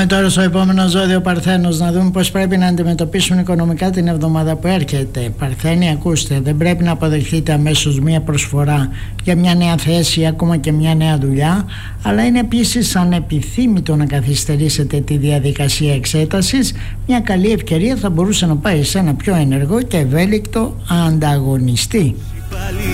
Πάμε τώρα στο επόμενο ζώδιο, Παρθένος, να δούμε πώς πρέπει να αντιμετωπίσουν οικονομικά την εβδομάδα που έρχεται. Παρθένοι, ακούστε, δεν πρέπει να αποδεχτείτε αμέσως μία προσφορά για μια νέα θέση ή ακόμα και μια νέα δουλειά, αλλά είναι επίσης ανεπιθύμητο να καθυστερήσετε τη διαδικασία εξέτασης. Μια καλή ευκαιρία θα μπορούσε να πάει σε ένα πιο ενεργό και ευέλικτο ανταγωνιστή.